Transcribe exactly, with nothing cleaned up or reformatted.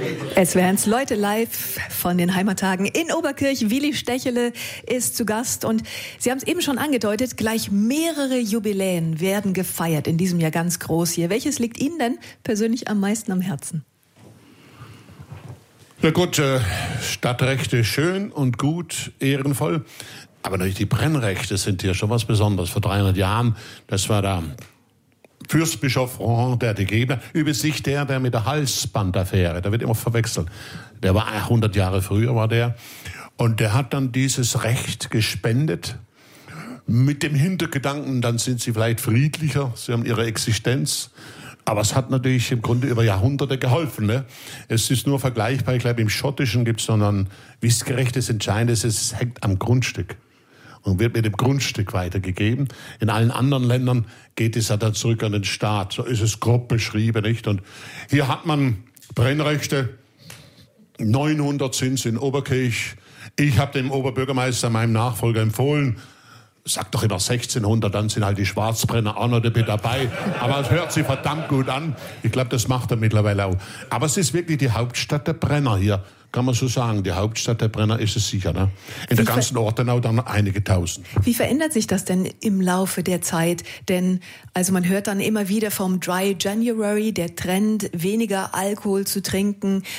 Es wären's Leute live von den Heimattagen in Oberkirch. Willi Stechele ist zu Gast und Sie haben es eben schon angedeutet, gleich mehrere Jubiläen werden gefeiert in diesem Jahr ganz groß hier. Welches liegt Ihnen denn persönlich am meisten am Herzen? Na gut, äh, Stadtrechte schön und gut, ehrenvoll. Aber natürlich die Brennrechte sind hier schon was Besonderes. Vor dreihundert Jahren, das war der Fürstbischof Rohan, der die gegeben hat. Übrigens nicht der, der mit der Halsbandaffäre, der wird immer verwechselt. Der war hundert Jahre früher, war der. Und der hat dann dieses Recht gespendet mit dem Hintergedanken, dann sind sie vielleicht friedlicher, sie haben ihre Existenz. Aber es hat natürlich im Grunde über Jahrhunderte geholfen. Ne? Es ist nur vergleichbar, ich glaube, im Schottischen gibt es noch ein wissgerechtes Entscheidendes, es hängt am Grundstück und wird mit dem Grundstück weitergegeben. In allen anderen Ländern geht es ja dann zurück an den Staat. So ist es grob beschrieben, nicht? Und hier hat man Brennrechte. neunhundert sind es in Oberkirch. Ich habe dem Oberbürgermeister, meinem Nachfolger, empfohlen, sag doch immer sechzehnhundert, dann sind halt die Schwarzbrenner auch noch mit dabei. Aber es hört sich verdammt gut an. Ich glaube, das macht er mittlerweile auch. Aber es ist wirklich die Hauptstadt der Brenner hier. Kann man so sagen, die Hauptstadt der Brenner ist es sicher. Ne? In der ganzen Ortenau dann einige Tausend. Wie verändert sich das denn im Laufe der Zeit? Denn also man hört dann immer wieder vom Dry January, der Trend, weniger Alkohol zu trinken.